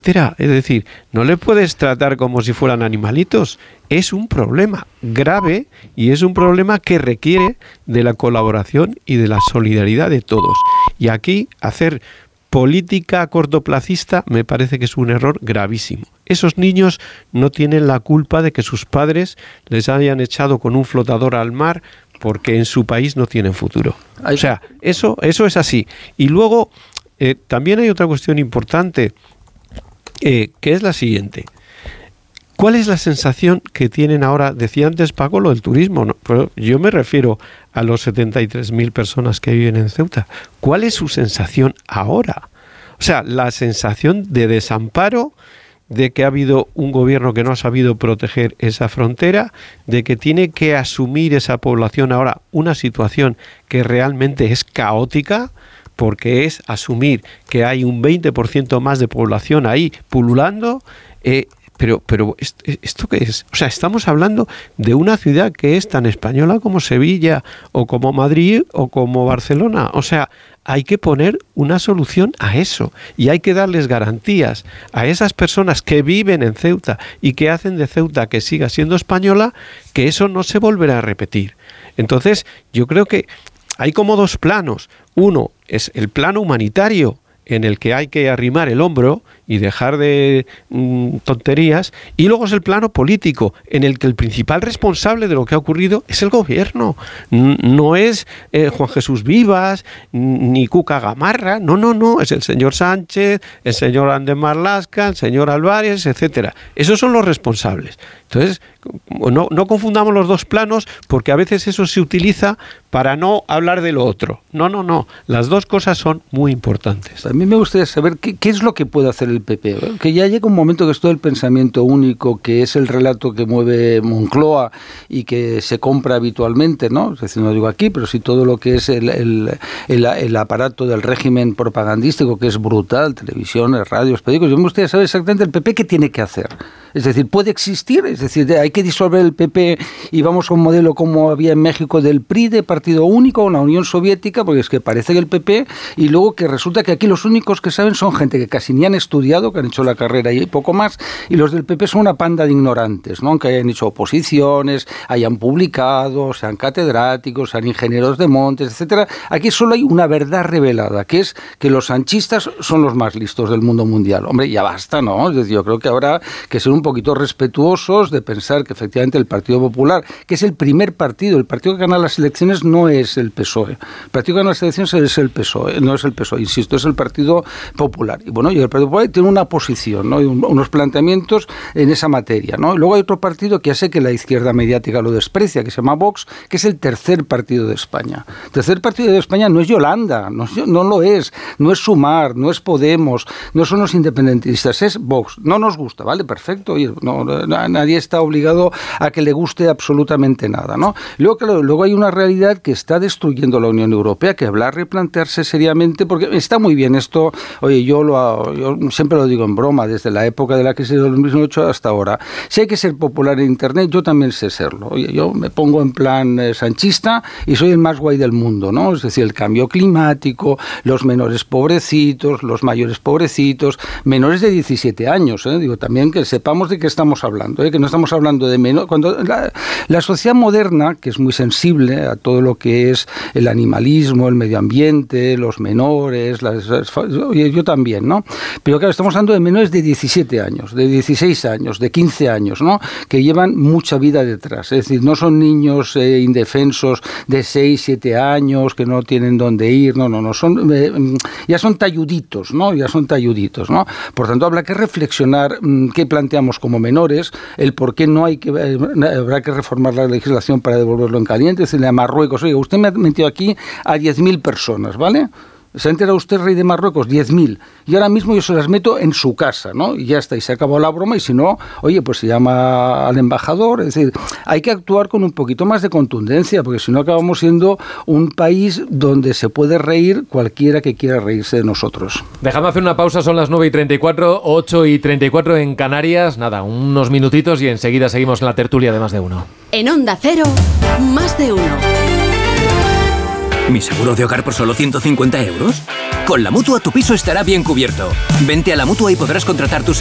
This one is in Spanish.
Es decir, no le puedes tratar como si fueran animalitos. Es un problema grave y es un problema que requiere de la colaboración y de la solidaridad de todos. Y aquí hacer política cortoplacista me parece que es un error gravísimo. Esos niños no tienen la culpa de que sus padres les hayan echado con un flotador al mar porque en su país no tienen futuro. O sea, eso es así. Y luego también hay otra cuestión importante, que es la siguiente. ¿Cuál es la sensación que tienen ahora? Decía antes Paco lo del turismo, ¿no? Pero yo me refiero a los 73.000 personas que viven en Ceuta. ¿Cuál es su sensación ahora? O sea, la sensación de desamparo, de que ha habido un gobierno que no ha sabido proteger esa frontera, de que tiene que asumir esa población ahora una situación que realmente es caótica, porque es asumir que hay un 20% más de población ahí pululando. Pero ¿esto qué es? O sea, estamos hablando de una ciudad que es tan española como Sevilla, o como Madrid, o como Barcelona. O sea, hay que poner una solución a eso y hay que darles garantías a esas personas que viven en Ceuta y que hacen de Ceuta que siga siendo española, que eso no se volverá a repetir. Entonces, yo creo que hay como dos planos. Uno es el plano humanitario, en el que hay que arrimar el hombro y dejar de tonterías, y luego es el plano político, en el que el principal responsable de lo que ha ocurrido es el gobierno, no es Juan Jesús Vivas, ni Cuca Gamarra, no, es el señor Sánchez, el señor Ander Marlaska, el señor Álvarez, etcétera. Esos son los responsables. Entonces, no confundamos los dos planos, porque a veces eso se utiliza para no hablar de lo otro. No, las dos cosas son muy importantes. A mí me gustaría saber qué es lo que puede hacer el PP, ¿eh? Que ya llega un momento que es todo el pensamiento único, que es el relato que mueve Moncloa y que se compra habitualmente, ¿no? Es decir, no digo aquí, pero sí todo lo que es el aparato del régimen propagandístico, que es brutal, televisiones, radios, periódicos. Yo me gustaría saber exactamente el PP qué tiene que hacer. Es decir, ¿puede existir? Es decir, ¿hay que disolver el PP y vamos a un modelo como había en México del PRI, de partido único, una Unión Soviética? Porque es que parece que el PP, y luego que resulta que aquí los únicos que saben son gente que casi ni han estudiado, que han hecho la carrera y poco más, y los del PP son una panda de ignorantes, ¿no? Aunque hayan hecho oposiciones, hayan publicado, sean catedráticos, sean ingenieros de montes, etcétera. Aquí solo hay una verdad revelada, que es que los sanchistas son los más listos del mundo mundial. Hombre, ya basta, ¿no? Es decir, yo creo que habrá que ser un poquito respetuosos de pensar que efectivamente el Partido Popular, que es el primer partido, el partido que gana las elecciones no es el PSOE. El partido que gana las elecciones es el PSOE, no es el PSOE, insisto, es el Partido Popular. Y bueno, y el Partido Popular tiene una posición, ¿no? Y unos planteamientos en esa materia, ¿no? Y luego hay otro partido que hace que la izquierda mediática lo desprecia, que se llama Vox, que es el tercer partido de España. El tercer partido de España no es Yolanda, no lo es, no es Sumar, no es Podemos, no son los independentistas, es Vox. No nos gusta, ¿vale? Perfecto. Oye, nadie está obligado a que le guste absolutamente nada, ¿no? Luego, claro, luego hay una realidad que está destruyendo la Unión Europea, que habrá replantearse seriamente, porque está muy bien esto, oye, yo siempre lo digo en broma, desde la época de la crisis de 2008 hasta ahora. Si hay que ser popular en Internet, yo también sé serlo. Oye, yo me pongo en plan sanchista y soy el más guay del mundo, ¿no? Es decir, el cambio climático, los menores pobrecitos, los mayores pobrecitos, menores de 17 años, digo, también que sepamos de qué estamos hablando, que no estamos hablando de menos. Cuando la sociedad moderna, que es muy sensible a todo lo que es el animalismo, el medio ambiente, los menores, yo también, ¿no? Pero claro, estamos hablando de menores de 17 años, de 16 años, de 15 años, ¿no? Que llevan mucha vida detrás. Es decir, no son niños indefensos de 6, 7 años que no tienen dónde ir, no, ya son talluditos, ¿no? Por tanto, habrá que reflexionar qué planteamos como menores, el por qué habrá que reformar la legislación para devolverlo en caliente, decirle a Marruecos, oiga, usted me ha metido aquí a 10.000 personas, ¿vale? ¿Se ha enterado usted, rey de Marruecos? 10.000. Y ahora mismo yo se las meto en su casa, ¿no? Y ya está, y se acabó la broma, y si no, oye, pues se llama al embajador. Es decir, hay que actuar con un poquito más de contundencia, porque si no acabamos siendo un país donde se puede reír cualquiera que quiera reírse de nosotros. Dejadme hacer una pausa, son las 9:34, 8:34 en Canarias. Nada, unos minutitos y enseguida seguimos en la tertulia de Más de Uno. En Onda Cero, Más de Uno. ¿Mi seguro de hogar por solo 150 euros? Con la Mutua tu piso estará bien cubierto. Vente a la Mutua y podrás contratar tus